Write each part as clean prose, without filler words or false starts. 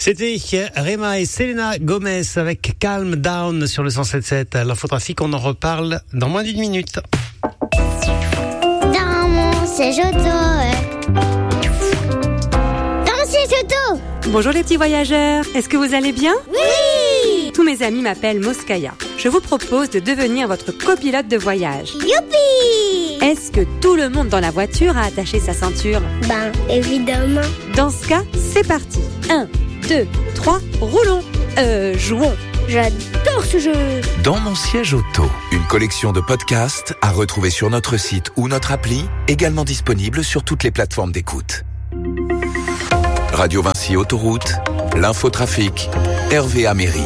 C'était Rema et Selena Gomez avec Calm Down sur le 107.7. L'infotrafic, on en reparle dans moins d'une minute. Dans mon siège auto. Dans mon siège auto. Bonjour les petits voyageurs, est-ce que vous allez bien ? Oui. Tous mes amis m'appellent Moskaya. Je vous propose de devenir votre copilote de voyage. Youpi. Est-ce que tout le monde dans la voiture a attaché sa ceinture ? Ben, évidemment. Dans ce cas, c'est parti. 1, 2, 3, roulons. Jouons. J'adore ce jeu. Dans mon siège auto, une collection de podcasts à retrouver sur notre site ou notre appli, également disponible sur toutes les plateformes d'écoute. Radio Vinci Autoroute, l'infotrafic, Hervé Améry.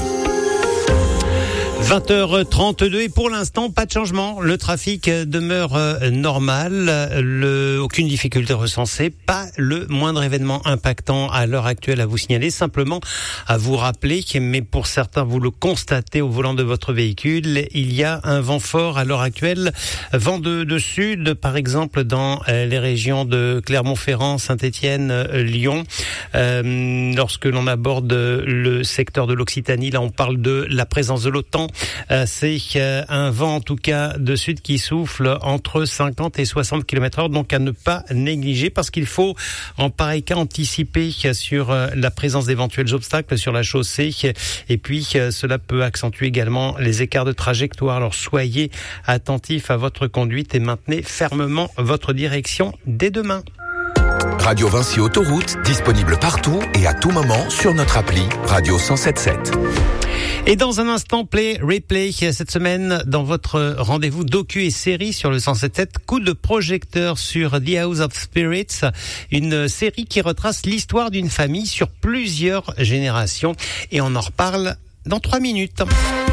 20h32 et pour l'instant, pas de changement. Le trafic demeure normal. Aucune difficulté recensée. Pas le moindre événement impactant à l'heure actuelle à vous signaler. Simplement à vous rappeler, mais pour certains vous le constatez au volant de votre véhicule, il y a un vent fort à l'heure actuelle. Vent de sud, par exemple, dans les régions de Clermont-Ferrand, Saint-Étienne, Lyon. Lorsque l'on aborde le secteur de l'Occitanie, là on parle de la présence de l'OTAN. C'est un vent en tout cas de sud qui souffle entre 50 et 60 km/h, donc à ne pas négliger parce qu'il faut en pareil cas anticiper sur la présence d'éventuels obstacles sur la chaussée et puis cela peut accentuer également les écarts de trajectoire. Alors soyez attentifs à votre conduite et maintenez fermement votre direction dès demain. Radio Vinci Autoroute, disponible partout et à tout moment sur notre appli Radio 107.7. Et dans un instant, Play Replay, cette semaine, dans votre rendez-vous docu et série sur le 107.7, coup de projecteur sur The House of Spirits, une série qui retrace l'histoire d'une famille sur plusieurs générations. Et on en reparle dans 3 minutes.